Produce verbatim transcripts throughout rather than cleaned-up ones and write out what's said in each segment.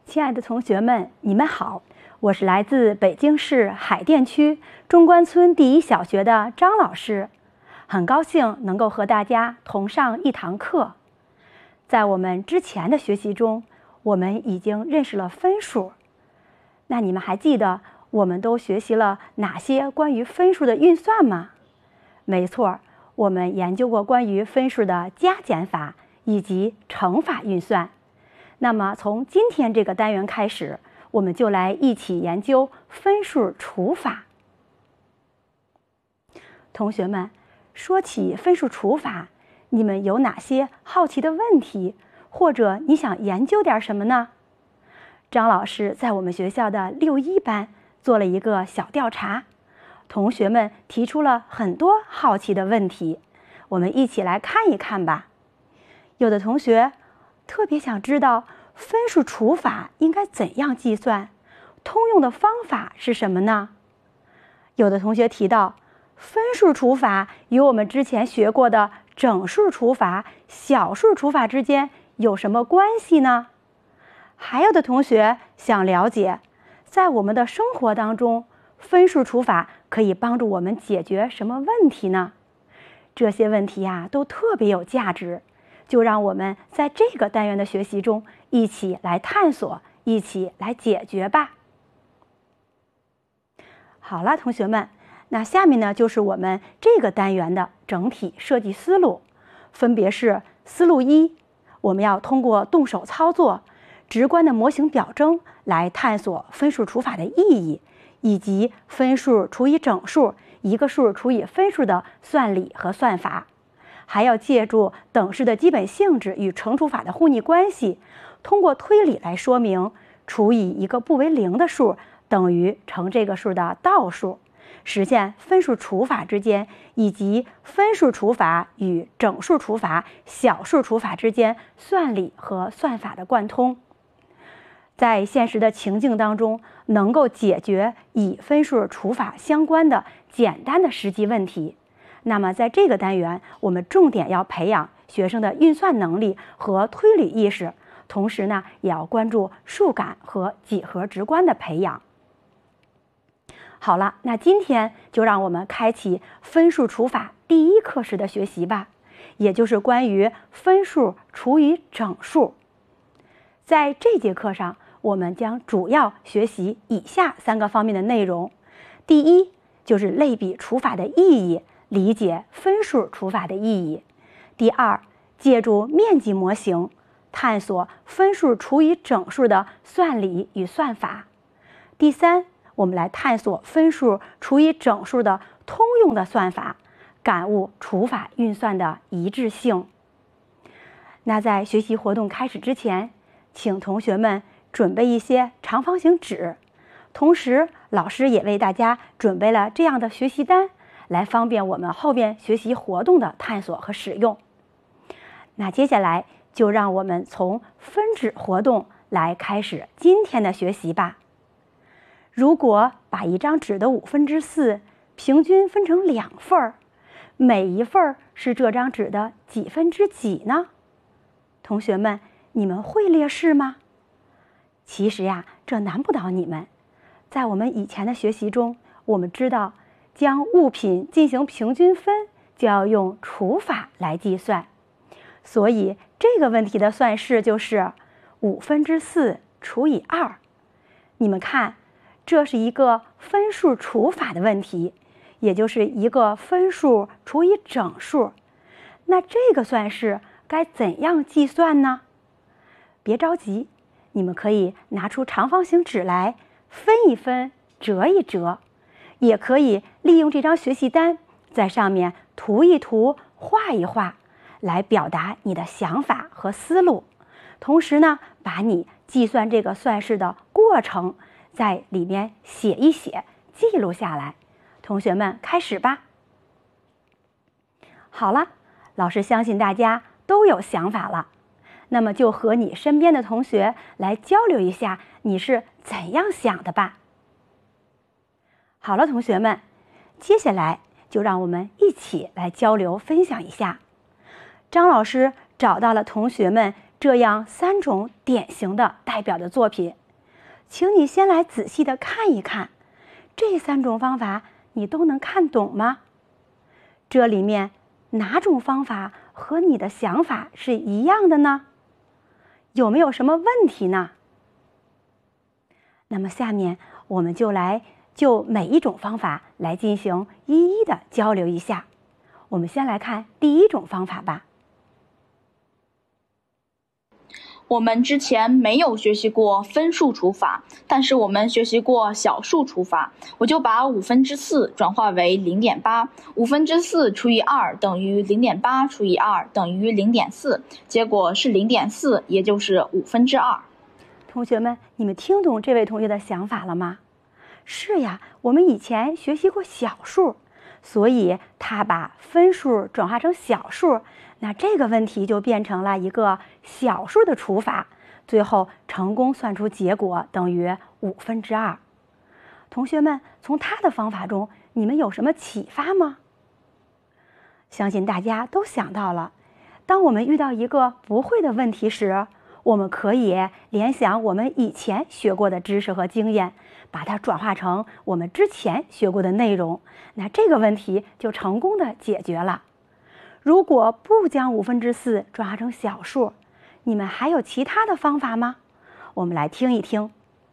亲爱的同学们，你们好，我是来自北京市海淀区中关村第一小学的张老师，很高兴能够和大家同上一堂课。在我们之前的学习中，我们已经认识了分数。那你们还记得我们都学习了哪些关于分数的运算吗？没错，我们研究过关于分数的加减法以及乘法运算。那么从今天这个单元开始，我们就来一起研究分数除法。同学们，说起分数除法，你们有哪些好奇的问题，或者你想研究点什么呢？张老师在我们学校的六一班做了一个小调查，同学们提出了很多好奇的问题，我们一起来看一看吧。有的同学特别想知道分数除法应该怎样计算，通用的方法是什么呢？有的同学提到分数除法与我们之前学过的整数除法、小数除法之间有什么关系呢？还有的同学想了解，在我们的生活当中，分数除法可以帮助我们解决什么问题呢？这些问题呀，都特别有价值。就让我们在这个单元的学习中一起来探索，一起来解决吧。好了，同学们，那下面呢就是我们这个单元的整体设计思路，分别是思路一，我们要通过动手操作、直观的模型表征来探索分数除法的意义，以及分数除以整数、一个数除以分数的算理和算法。还要借助等式的基本性质与乘除法的互逆关系，通过推理来说明除以一个不为零的数等于乘这个数的倒数，实现分数除法之间以及分数除法与整数除法、小数除法之间算理和算法的贯通。在现实的情境当中，能够解决与分数除法相关的简单的实际问题。那么在这个单元，我们重点要培养学生的运算能力和推理意识，同时呢，也要关注数感和几何直观的培养。好了，那今天就让我们开启分数除法第一课时的学习吧，也就是关于分数除以整数。在这节课上，我们将主要学习以下三个方面的内容。第一，就是类比除法的意义，理解分数除法的意义。第二，借助面积模型探索分数除以整数的算理与算法。第三，我们来探索分数除以整数的通用的算法，感悟除法运算的一致性。那在学习活动开始之前，请同学们准备一些长方形纸，同时老师也为大家准备了这样的学习单，来方便我们后面学习活动的探索和使用。那接下来就让我们从分纸活动来开始今天的学习吧。如果把一张纸的五分之四平均分成两份儿，每一份儿是这张纸的几分之几呢？同学们，你们会列式吗？其实呀，这难不倒你们。在我们以前的学习中，我们知道将物品进行平均分，就要用除法来计算。所以这个问题的算式就是五分之四除以二。你们看，这是一个分数除法的问题，也就是一个分数除以整数。那这个算式该怎样计算呢？别着急，你们可以拿出长方形纸来分一分，折一折。也可以利用这张学习单，在上面涂一涂、画一画，来表达你的想法和思路。同时呢，把你计算这个算式的过程在里面写一写，记录下来。同学们，开始吧。好了，老师相信大家都有想法了，那么就和你身边的同学来交流一下你是怎样想的吧。好了，同学们，接下来就让我们一起来交流分享一下。张老师找到了同学们这样三种典型的代表的作品，请你先来仔细的看一看，这三种方法你都能看懂吗？这里面哪种方法和你的想法是一样的呢？有没有什么问题呢？那么下面我们就来就每一种方法来进行一一的交流一下。我们先来看第一种方法吧。 我们之前没有学习过分数除法，但是我们学习过小数除法。我就把五分之四转化为 零点八， 五分之四除以二等于 零点八 除以二等于 零点四， 结果是 零点四， 也就是五分之二。 同学们，你们听懂这位同学的想法了吗？是呀，我们以前学习过小数，所以他把分数转化成小数，那这个问题就变成了一个小数的除法，最后成功算出结果等于五分之二。同学们，从他的方法中，你们有什么启发吗？相信大家都想到了，当我们遇到一个不会的问题时，我们可以联想我们以前学过的知识和经验，把它转化成我们之前学过的内容，那这个问题就成功的解决了。如果不将五分之四转化成小数，你们还有其他的方法吗？我们来听一听。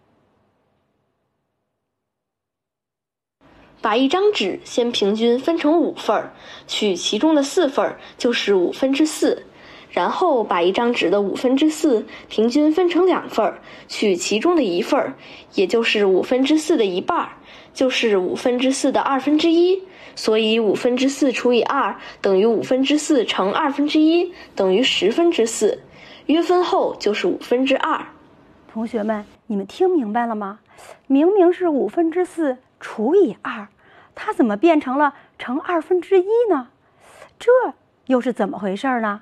把一张纸先平均分成五份，取其中的四份，就是五分之四。然后把一张纸的五分之四平均分成两份，取其中的一份，也就是五分之四的一半，就是五分之四的二分之一。所以五分之四除以二等于五分之四乘二分之一，等于十分之四。约分后就是五分之二。 同学们，你们听明白了吗？明明是五分之四除以二，它怎么变成了乘二分之一呢？这又是怎么回事呢？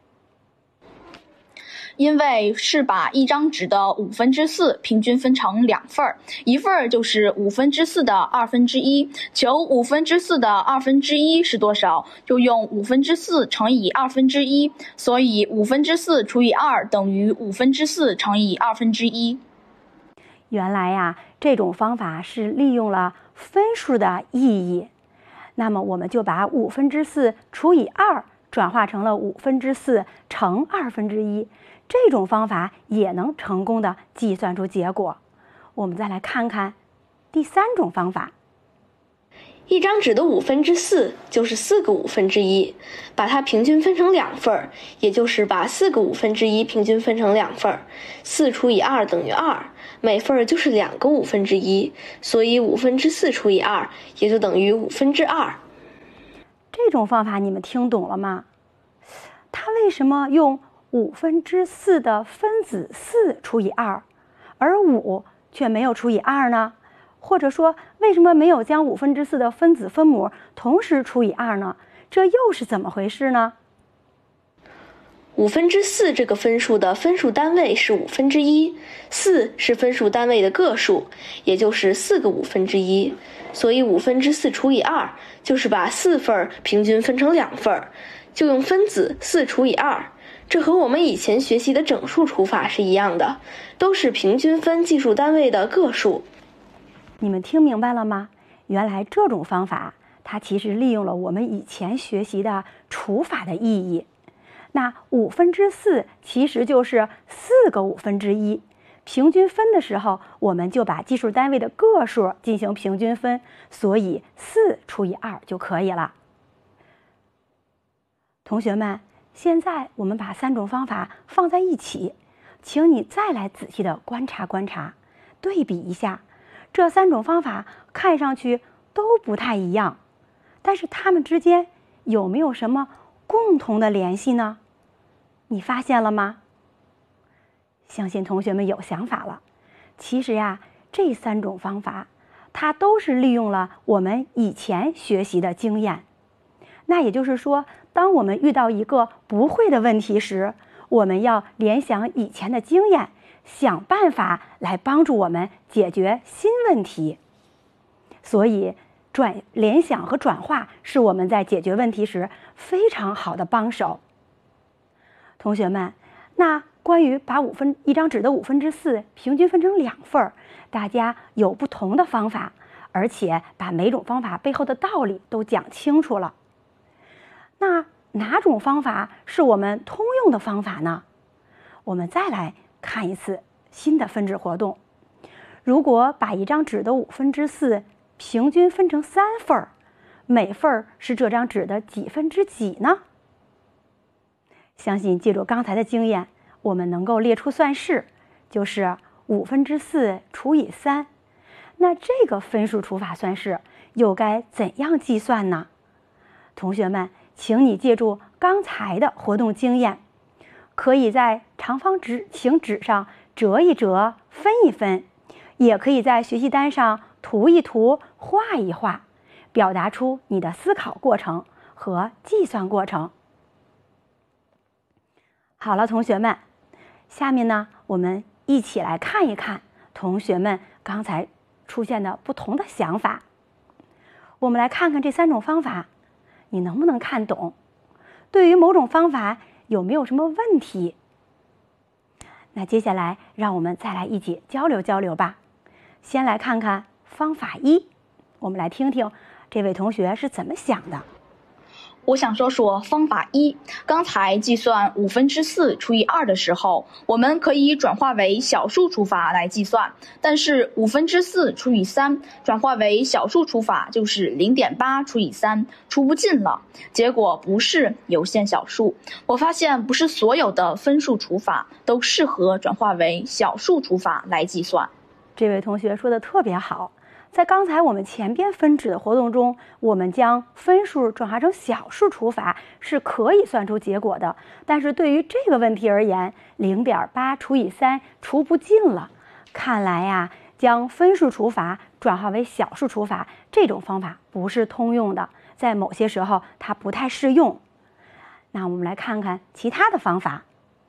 因为是把一张纸的五分之四平均分成两份，一份就是五分之四的二分之一，求五分之四的二分之一是多少，就用五分之四乘以二分之一，所以五分之四除以二等于五分之四乘以二分之一。 原来呀，这种方法是利用了分数的意义。那么我们就把五分之四除以二转化成了五分之四乘二分之一。这种方法也能成功的计算出结果。我们再来看看第三种方法。 一张纸的五分之四就是四个五分之一，把它平均分成两份，也就是把四个五分之一平均分成两份。四除以二等于二，每份就是两个五分之一，所以五分之四除以二也就等于五分之二。 这种方法你们听懂了吗？它为什么用五分之四的分子四除以二，而五却没有除以二呢？或者说，为什么没有将五分之四的分子分母同时除以二呢？这又是怎么回事呢？ 五分之四这个分数的分数单位是五分之一，四是分数单位的个数，也就是四个五分之一，所以五分之四除以二就是把四份平均分成两份，就用分子四除以二。这和我们以前学习的整数除法是一样的，都是平均分计数单位的个数。 你们听明白了吗？原来这种方法，它其实利用了我们以前学习的除法的意义。那五分之四其实就是四个五分之一，平均分的时候，我们就把计数单位的个数进行平均分，所以四除以二就可以了。同学们，现在我们把三种方法放在一起，请你再来仔细的观察观察，对比一下，这三种方法看上去都不太一样，但是它们之间有没有什么共同的联系呢？你发现了吗？相信同学们有想法了。其实呀，这三种方法，它都是利用了我们以前学习的经验。那也就是说，当我们遇到一个不会的问题时，我们要联想以前的经验，想办法来帮助我们解决新问题。所以，转联想和转化是我们在解决问题时非常好的帮手。同学们，那关于把五分一张纸的五分之四平均分成两份儿，大家有不同的方法，而且把每种方法背后的道理都讲清楚了。那哪种方法是我们通用的方法呢？我们再来看一次新的分纸活动。如果把一张纸的五分之四平均分成三份儿，每份儿是这张纸的几分之几呢？相信借助刚才的经验，我们能够列出算式，就是五分之四除以三。那这个分数除法算式又该怎样计算呢？同学们，请你借助刚才的活动经验，可以在长方纸形纸上折一折，分一分，也可以在学习单上涂一涂，画一画，表达出你的思考过程和计算过程。好了，同学们，下面呢，我们一起来看一看同学们刚才出现的不同的想法。我们来看看这三种方法，你能不能看懂？对于某种方法有没有什么问题？那接下来让我们再来一起交流交流吧。先来看看方法一，我们来听听这位同学是怎么想的。 我想说说方法一，刚才计算五分之四除以二的时候，我们可以转化为小数除法来计算，但是五分之四除以三转化为小数除法就是 零点八 除以三，除不尽了，结果不是有限小数。我发现不是所有的分数除法都适合转化为小数除法来计算。 这位同学说的特别好。在刚才我们前边分纸的活动中，我们将分数转化成小数除法是可以算出结果的，但是对于这个问题而言 零点八 除以三除不尽了。看来呀，将分数除法转化为小数除法这种方法不是通用的，在某些时候它不太适用。那我们来看看其他的方法。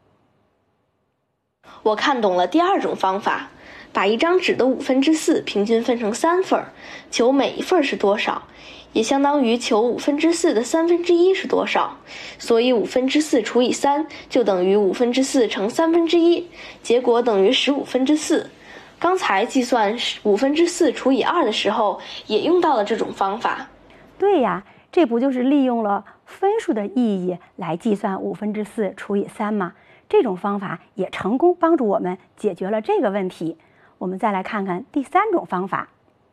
我看懂了第二种方法，把一张纸的五分之四平均分成三份，求每一份是多少，也相当于求五分之四的三分之一是多少。所以五分之四除以三就等于五分之四乘三分之一，结果等于十五分之四。刚才计算五分之四除以二的时候，也用到了这种方法。 对呀，这不就是利用了分数的意义来计算五分之四除以三吗？这种方法也成功帮助我们解决了这个问题。我们再来看看第三种方法。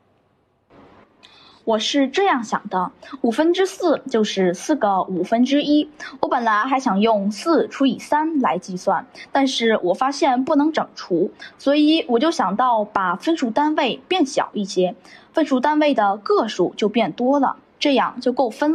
我是这样想的，五分之四就是四个五分之一。我本来还想用四除以三来计算，但是我发现不能整除，所以我就想到把分数单位变小一些，分数单位的个数就变多了，这样就够分了。